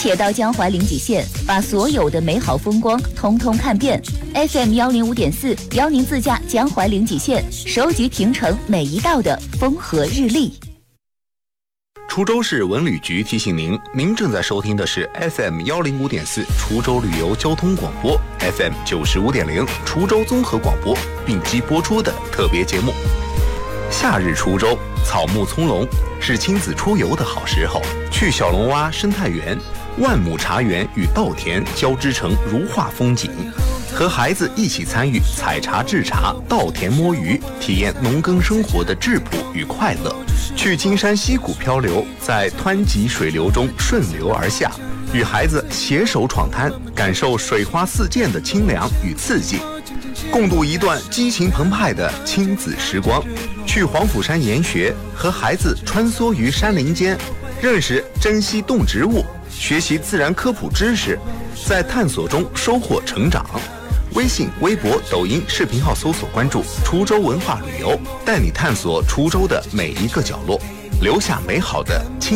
且到江淮临济县，把所有的美好风光通通看遍。FM105.4邀您自驾江淮临济县，收集平城每一道的风和日丽。 滁州市文旅局提醒您，您正在收听的是 FM105.4滁州旅游交通广播 ，FM95.0滁州综合广播并机播出的特别节目。夏日滁州草木葱茏，是亲子出游的好时候。去小龙洼生态园、万亩茶园与稻田交织成如画风景，和孩子一起参与采茶制茶、稻田摸鱼，体验农耕生活的质朴与快乐。去金山溪谷漂流，在湍急水流中顺流而下，与孩子携手闯滩，感受水花四溅的清凉与刺激，共度一段激情澎湃的亲子时光。去黄甫山研学，和孩子穿梭于山林间，认识珍稀动植物，学习自然科普知识，在探索中收获成长。微信、微博、抖音视频号搜索关注滁州文化旅游，带你探索滁州的每一个角落，留下美好的